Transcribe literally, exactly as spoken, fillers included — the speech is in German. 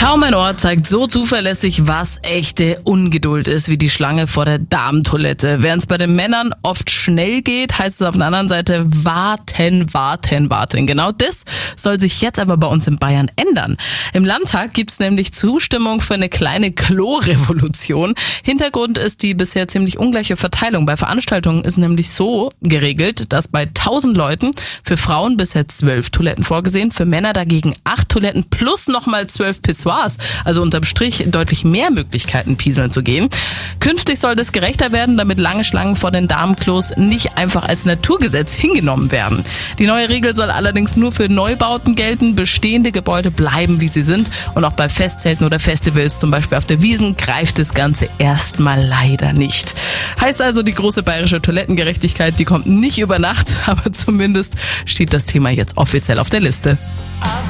Kaum ein Ort zeigt so zuverlässig, was echte Ungeduld ist, wie die Schlange vor der Damentoilette. Während es bei den Männern oft schnell geht, heißt es auf der anderen Seite warten, warten, warten. Genau das soll sich jetzt aber bei uns in Bayern ändern. Im Landtag gibt es nämlich Zustimmung für eine kleine Klo-Revolution. Hintergrund ist die bisher ziemlich ungleiche Verteilung. Bei Veranstaltungen ist nämlich so geregelt, dass bei tausend Leuten für Frauen bisher zwölf Toiletten vorgesehen, für Männer dagegen acht Toiletten plus nochmal zwölf Pissoirs. Also unterm Strich deutlich mehr Möglichkeiten, pieseln zu gehen. Künftig soll das gerechter werden, damit lange Schlangen vor den Damenklos nicht einfach als Naturgesetz hingenommen werden. Die neue Regel soll allerdings nur für Neubauten gelten. Bestehende Gebäude bleiben, wie sie sind. Und auch bei Festzelten oder Festivals, zum Beispiel auf der Wiesn, greift das Ganze erstmal leider nicht. Heißt also, die große bayerische Toilettengerechtigkeit, die kommt nicht über Nacht, aber zumindest steht das Thema jetzt offiziell auf der Liste.